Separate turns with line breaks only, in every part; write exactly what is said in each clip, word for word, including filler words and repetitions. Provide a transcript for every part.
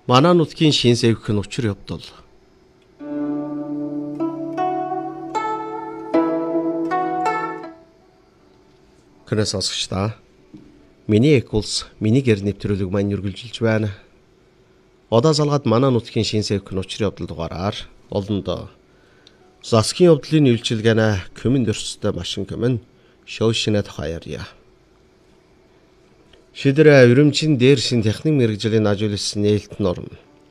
Манай нутгийн шин сэвх нь учир явдал. Кэнэс асгчдаа. Миний эк улс миний гэр нэвтрүүлэг маань үргэлжилж байна. Одоо залгаад манай нутгийн шин сэвх нь учир явдал дугаараар олондоо засгийн явдлын үйлчилгээнэ команд өрсөстэй машин команд шоушинэт хаяарья. Шидэрэ өрөмчийн дээр шин техник мэргэжлийн ажуулсан нээлт норм.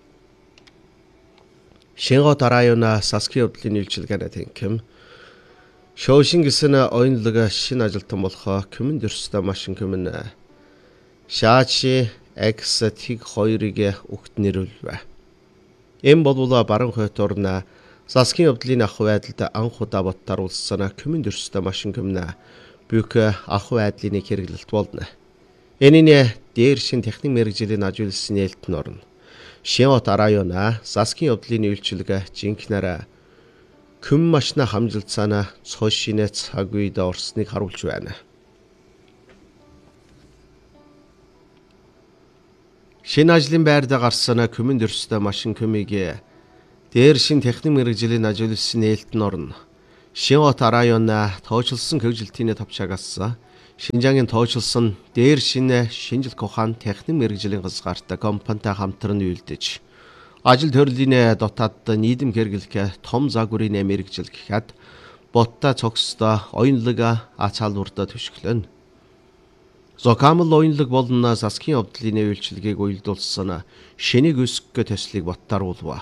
Шингот района засгийн явдлын үйлчилгээнэ тэнхэм шоушин гэсэн оюунлаг шин ажилтан болох команд өрсөстэй машин команд Шаачи X T хоёрыг өгт нэрвэлвэ. Эм болвол баран хойторна засгийн явдлын ахуй байдалд анх удаа боттаруулсан команд өрсөстэй машин команд бүх ахуй байдлын хэрэглэлт болно. Энэний дээр шин техник мэргэжлийн ажуулсан нээлт норм. Шингот района засгийн явдлын үйлчилгээ жинхнээр көм машина хамжилцаана цоошинэ цаг үед орсныг харуулж байна. Шинэ ажлын байрд гарсан команд өрсөстэй машин комыг дээр шин техник мэргэжлийн ажуулсан нээлт норм. Шингот района тооцоолсон хөгжилтийн тавчаагаас Шинжаагийн тооцоолсон дээр шинэ шинжилх ухаан техник мэргэжлийн газгаартай компанитай хамтран үйлдэж ажил төрлийн дотоод нийгэм хэрэглэх том загварын мэргэжил гэхэд ботта цогцтой оюунлаг ацаалуурда төшөглөн. Зокамл оюунлаг болон засгийн явдлын үйлчилгээг уялдуулсан шинийг өсгөх төслийг боттаруулва.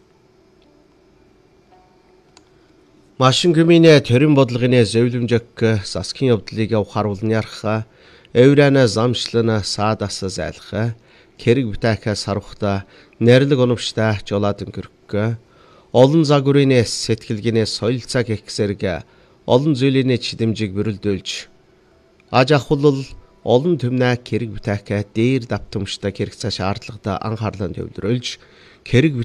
Машин комины төрийн бодлогын зөвлөмжөг засгийн явдлыг ухааруулны арга эврана замшлана саадас зайлах хэрэг бүтэхээс харуулхта нэрлэг оновчтой жолаадан гөрөх олон загварын сэтгэлгээний соёлцаг ихсэрэг олон зүйлийн чидэмжиг бүрэлдүүлж аж ахуйлал олон түмнэ хэрэг бүтэхээ дээр давтамжтай хэрэгцээ шаардлагатай анхаарлаа төвлөрүүлж хэрэг